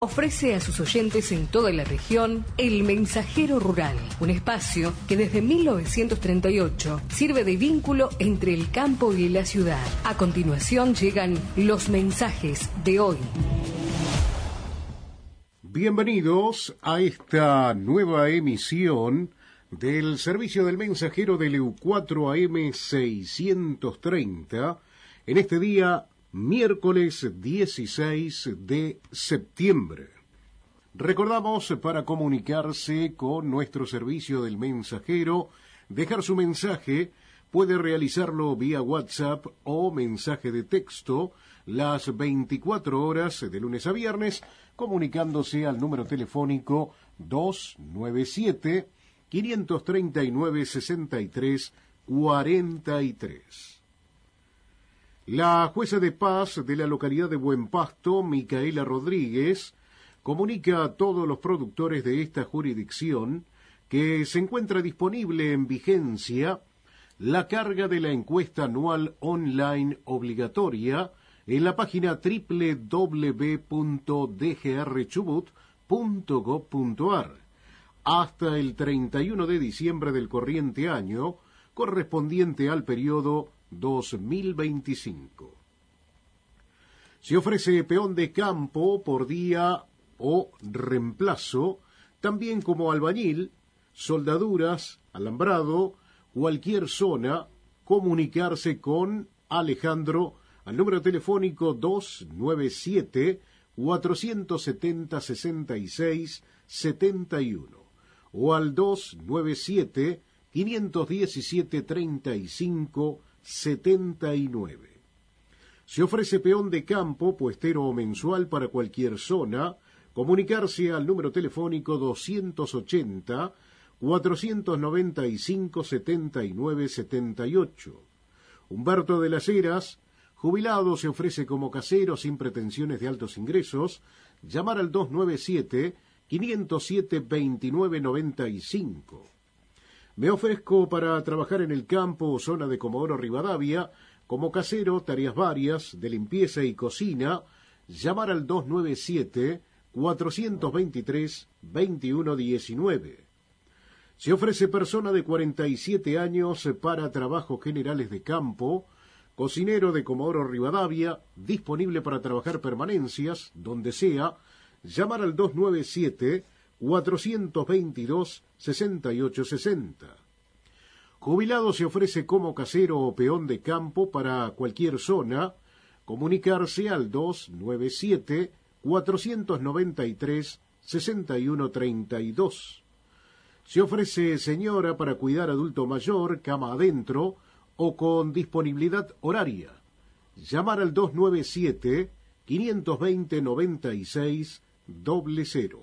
Ofrece a sus oyentes en toda la región El Mensajero Rural, un espacio que desde 1938 sirve de vínculo entre el campo y la ciudad. A continuación llegan los mensajes de hoy. Bienvenidos a esta nueva emisión del servicio del mensajero del EU4 AM 630 en este día miércoles 16 de septiembre. Recordamos, para comunicarse con nuestro servicio del mensajero, dejar su mensaje, puede realizarlo vía WhatsApp o mensaje de texto las 24 horas de lunes a viernes, comunicándose al número telefónico 297-539-6343. La jueza de paz de la localidad de Buen Pasto, Micaela Rodríguez, comunica a todos los productores de esta jurisdicción que se encuentra disponible en vigencia la carga de la encuesta anual online obligatoria en la página www.dgrchubut.gov.ar hasta el 31 de diciembre del corriente año, correspondiente al periodo 2025. Se ofrece peón de campo por día o reemplazo, también como albañil, soldaduras, alambrado, cualquier zona. Comunicarse con Alejandro al número telefónico 297-470-6671 o al 297-517-3579. Se ofrece peón de campo, puestero o mensual para cualquier zona. Comunicarse al número telefónico 280-495-7978. Humberto de las Heras, jubilado, se ofrece como casero sin pretensiones de altos ingresos. Llamar al 297-507-2995. Me ofrezco para trabajar en el campo o zona de Comodoro Rivadavia, como casero, tareas varias, de limpieza y cocina. Llamar al 297-423-2119. Se ofrece persona de 47 años para trabajos generales de campo, cocinero de Comodoro Rivadavia, disponible para trabajar permanencias, donde sea. Llamar al 297-422-6860. Jubilado se ofrece como casero o peón de campo para cualquier zona. Comunicarse al 297-493-6132. Se ofrece señora para cuidar adulto mayor, cama adentro o con disponibilidad horaria. Llamar al 297-520-9600.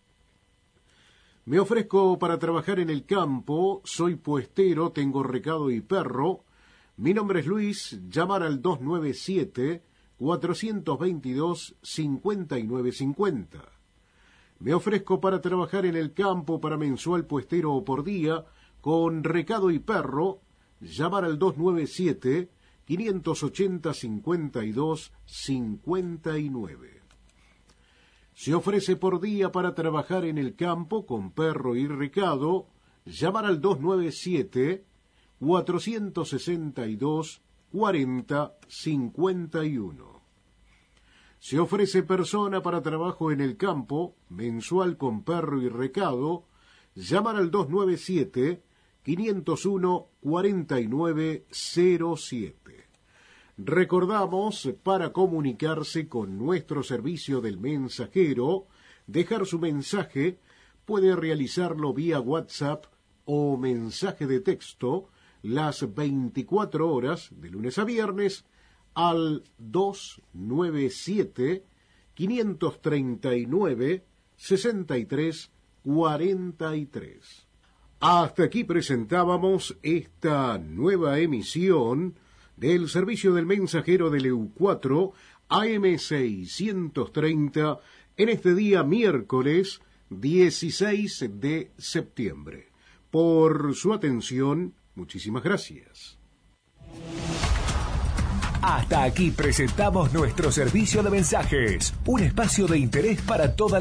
Me ofrezco para trabajar en el campo, soy puestero, tengo recado y perro. Mi nombre es Luis. Llamar al 297-422-5950. Me ofrezco para trabajar en el campo para mensual, puestero o por día, con recado y perro. Llamar al 297-580-5259. Se ofrece por día para trabajar en el campo con perro y recado. Llamar al 297-462-4051. Se ofrece persona para trabajo en el campo, mensual con perro y recado. Llamar al 297-501-4907. Recordamos, para comunicarse con nuestro servicio del mensajero, dejar su mensaje, puede realizarlo vía WhatsApp o mensaje de texto las 24 horas de lunes a viernes al 297-539-6343. Hasta aquí presentábamos esta nueva emisión del servicio del mensajero del EU4 AM 630 en este día miércoles 16 de septiembre. Por su atención, muchísimas gracias. Hasta aquí presentamos nuestro servicio de mensajes, un espacio de interés para toda la